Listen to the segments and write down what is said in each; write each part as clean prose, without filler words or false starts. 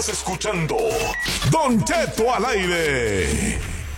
Estás escuchando Don Cheto al aire.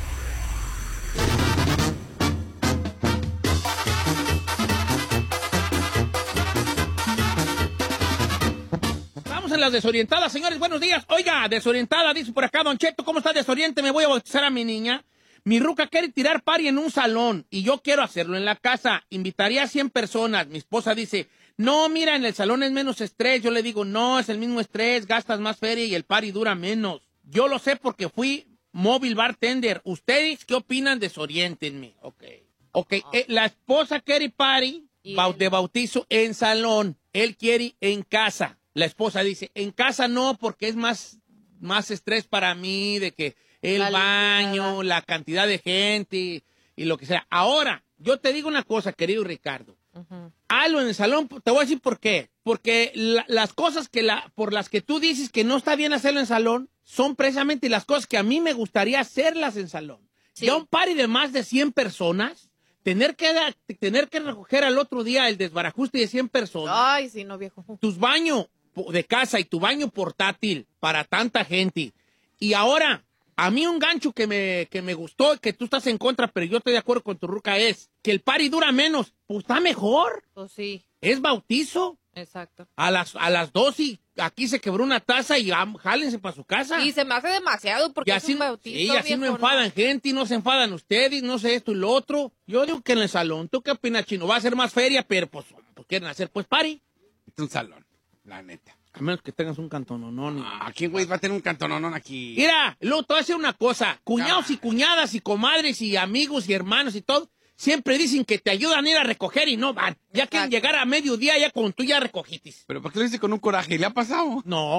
Vamos en las desorientadas, señores. Buenos días. Oiga, desorientada, dice por acá Don Cheto. ¿Cómo está desoriente? Me voy a bautizar a mi niña. Mi ruca quiere tirar party en un salón y yo quiero hacerlo en la casa. Invitaría a 100 personas. Mi esposa dice, no, mira, en el salón es menos estrés. Yo le digo, no, es el mismo estrés, gastas más feria y el party dura menos. Yo lo sé porque fui móvil bartender. ¿Ustedes qué opinan? Desoriéntenme. Ok, la esposa quiere party de bautizo en salón. Él quiere en casa. La esposa dice, en casa no, porque es más estrés para mí de que el baño, la cantidad de gente y lo que sea. Ahora, yo te digo una cosa, querido Ricardo. Hazlo en el salón, te voy a decir por qué. Porque las cosas por las que tú dices que no está bien hacerlo en salón son precisamente las cosas que a mí me gustaría hacerlas en salón. Sí. Ya un party de más de 100 personas, tener que recoger al otro día el desbarajuste de 100 personas. Ay, sí, no, viejo. Tus baños de casa y tu baño portátil para tanta gente. Y ahora, a mí un gancho que me gustó, que tú estás en contra, pero yo estoy de acuerdo con tu ruca, es que el party dura menos. Pues está mejor. Pues sí. Es bautizo. Exacto. A las 12 aquí se quebró una taza y jálense para su casa. Y se me hace demasiado porque y así, es un bautizo. Sí, así no enfadan gente y no se enfadan ustedes, no sé esto y lo otro. Yo digo que en el salón. ¿Tú qué opinas, Chino? Va a ser más feria, pero pues quieren hacer pues party. Es un salón, la neta. A menos que tengas un cantononón. ¿Quién, güey, va a tener un cantononón aquí? Mira, luego te voy a decir una cosa. Cuñados y cuñadas y comadres y amigos y hermanos y todo, siempre dicen que te ayudan a ir a recoger y no van. Ya quieren llegar a mediodía ya cuando tú ya recogitis. ¿Pero por qué lo dices con un coraje? ¿Le ha pasado? No.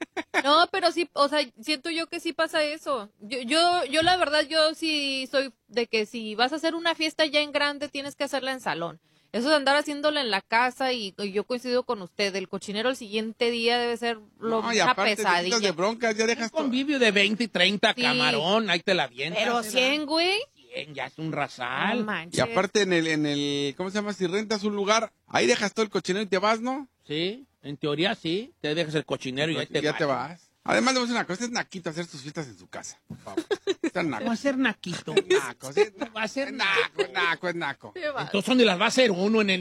No, pero sí, o sea, siento yo que sí pasa eso. Yo la verdad, yo sí soy de que si vas a hacer una fiesta ya en grande, tienes que hacerla en salón. Eso de andar haciéndola en la casa y yo coincido con usted, el cochinero el siguiente día debe ser una pesadilla. De broncas, ya dejas un convivio de 20 y 30, sí. Camarón, ahí te la vienes. Pero 100, güey. 100, ya es un rasal. No y aparte en el, ¿cómo se llama? Si rentas un lugar, ahí dejas todo el cochinero y te vas, ¿no? Sí, en teoría sí, te dejas el cochinero y ahí te vas. Además, le voy a decir una cosa, es naquito hacer sus fiestas en su casa, por favor. Va a ser naquito. Naco, ¿sí? Va a ser naco. Entonces, ¿dónde las va a hacer uno? En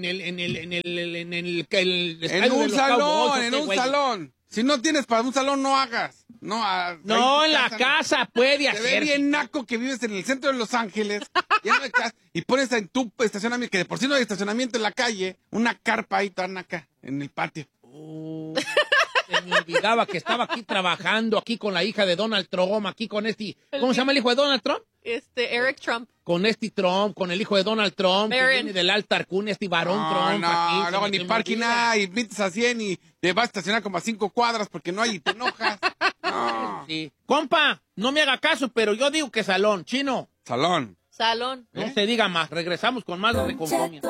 un salón. Si no tienes para un salón, no hagas. No, en la casa puede hacer. Se ve bien naco que vives en el centro de Los Ángeles y pones en tu estacionamiento, que de por sí no hay estacionamiento en la calle, una carpa ahí tan acá, en el patio. Se me olvidaba que estaba aquí trabajando, aquí con la hija de Donald Trump, aquí con ¿cómo se llama el hijo de Donald Trump? Eric Trump. Con Trump, con el hijo de Donald Trump, que viene del Alta Arcún, varón Trump. No, luego ni parking hay, invitas a 100 y te vas a estacionar como a 5 cuadras porque no hay y te enojas. No. Sí. Compa, no me haga caso, pero yo digo que salón, Chino. Salón. No se diga más, regresamos con más de Reconcomia.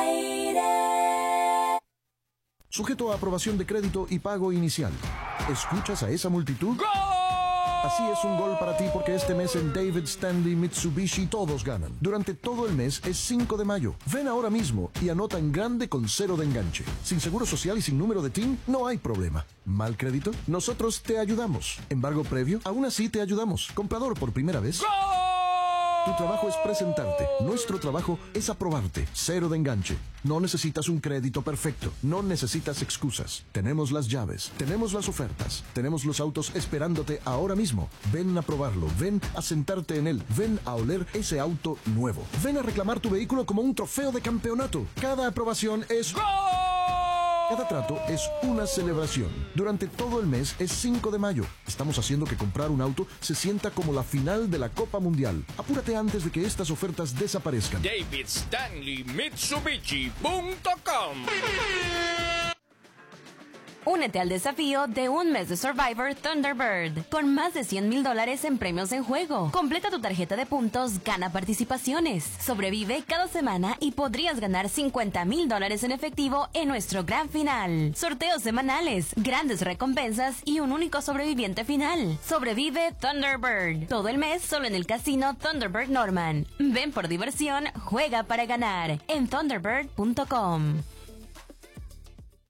Sujeto a aprobación de crédito y pago inicial. ¿Escuchas a esa multitud? ¡Gol! Así es un gol para ti porque este mes en David Stanley Mitsubishi todos ganan. Durante todo el mes es 5 de mayo. Ven ahora mismo y anota en grande con 0 de enganche. Sin seguro social y sin número de TIN, no hay problema. ¿Mal crédito? Nosotros te ayudamos. ¿Embargo previo? Aún así te ayudamos. ¿Comprador por primera vez? ¡Gol! Tu trabajo es presentarte. Nuestro trabajo es aprobarte. 0 de enganche. No necesitas un crédito perfecto. No necesitas excusas. Tenemos las llaves. Tenemos las ofertas. Tenemos los autos esperándote ahora mismo. Ven a probarlo. Ven a sentarte en él. Ven a oler ese auto nuevo. Ven a reclamar tu vehículo como un trofeo de campeonato. Cada aprobación es... ¡Gol! Cada trato es una celebración. Durante todo el mes es 5 de mayo. Estamos haciendo que comprar un auto se sienta como la final de la Copa Mundial. Apúrate antes de que estas ofertas desaparezcan. DavidStanleyMitsubishi.com. Únete al desafío de un mes de Survivor Thunderbird, con más de $100,000 en premios en juego. Completa tu tarjeta de puntos, gana participaciones. Sobrevive cada semana y podrías ganar $50,000 en efectivo en nuestro gran final. Sorteos semanales, grandes recompensas y un único sobreviviente final. Sobrevive Thunderbird. Todo el mes solo en el casino Thunderbird Norman. Ven por diversión, juega para ganar en Thunderbird.com.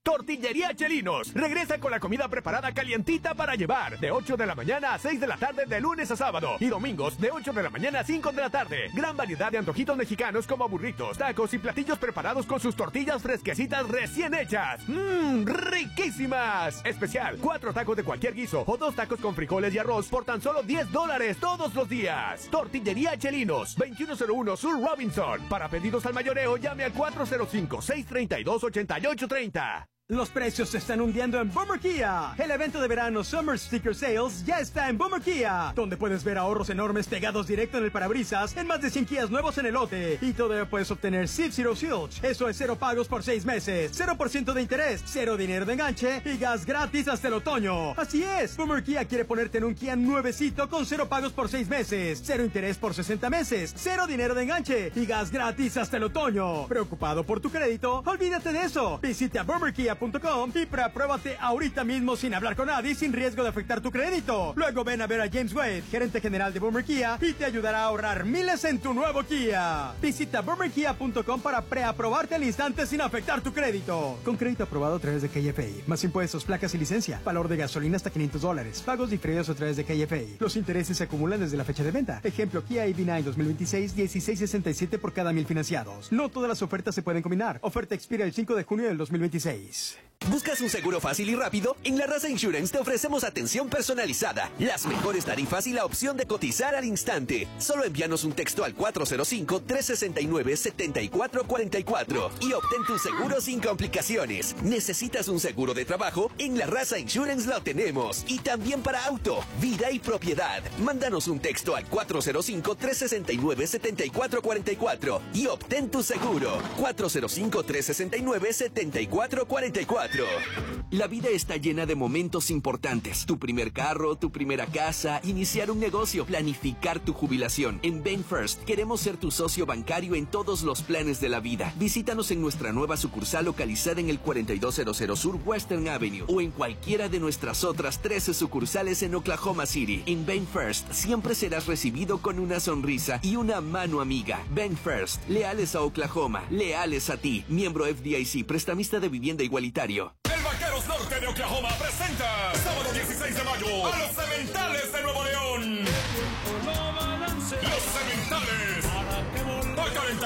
Tortillería Chelinos. Regresa con la comida preparada calientita para llevar. De 8 de la mañana a 6 de la tarde de lunes a sábado. Y domingos de 8 de la mañana a 5 de la tarde. Gran variedad de antojitos mexicanos como burritos, tacos y platillos preparados con sus tortillas fresquecitas recién hechas. ¡Riquísimas! Especial, 4 tacos de cualquier guiso o 2 tacos con frijoles y arroz por tan solo $10 todos los días. Tortillería Chelinos, 2101 Sur Robinson. Para pedidos al mayoreo, llame al 405-632-8830. Los precios se están hundiendo en Boomer Kia. El evento de verano Summer Sticker Sales ya está en Boomer Kia, donde puedes ver ahorros enormes pegados directo en el parabrisas en más de 100 Kias nuevos en el lote. Y todavía puedes obtener Zip Zero Silch. Eso es 0 pagos por 6 meses, 0% de interés, 0 dinero de enganche y gas gratis hasta el otoño. Así es, Boomer Kia quiere ponerte en un Kia nuevecito con 0 pagos por 6 meses, 0 interés por 60 meses, 0 dinero de enganche y gas gratis hasta el otoño. ¿Preocupado por tu crédito? Olvídate de eso. Visita BoomerKia.com y pruébate ahorita mismo sin hablar con nadie, sin riesgo de afectar tu crédito. Luego ven a ver a James Wade, gerente general de Boomer Kia, y te ayudará a ahorrar miles en tu nuevo Kia. Visita BoomerKia.com para preaprobarte al instante sin afectar tu crédito. Con crédito aprobado a través de KFI. Más impuestos, placas y licencia. Valor de gasolina hasta $500. Pagos diferidos a través de KFI. Los intereses se acumulan desde la fecha de venta. Ejemplo, Kia EV9 2026, 1667 por cada 1000 financiados. No todas las ofertas se pueden combinar. Oferta expira el 5 de junio del 2026. ¿Buscas un seguro fácil y rápido? En La Raza Insurance te ofrecemos atención personalizada, las mejores tarifas y la opción de cotizar al instante. Solo envíanos un texto al 405-369-7444 y obtén tu seguro sin complicaciones. ¿Necesitas un seguro de trabajo? En La Raza Insurance lo tenemos. Y también para auto, vida y propiedad. Mándanos un texto al 405-369-7444 y obtén tu seguro. 405-369-7444. La vida está llena de momentos importantes. Tu primer carro, tu primera casa, iniciar un negocio, planificar tu jubilación. En Bank First queremos ser tu socio bancario en todos los planes de la vida. Visítanos en nuestra nueva sucursal localizada en el 4200 Sur Western Avenue o en cualquiera de nuestras otras 13 sucursales en Oklahoma City. En Bank First siempre serás recibido con una sonrisa y una mano amiga. Bank First, leales a Oklahoma, leales a ti. Miembro FDIC, prestamista de vivienda igualitario. El Vaqueros Norte de Oklahoma presenta sábado 16 de mayo a los Sementales de Nuevo León. Los Sementales a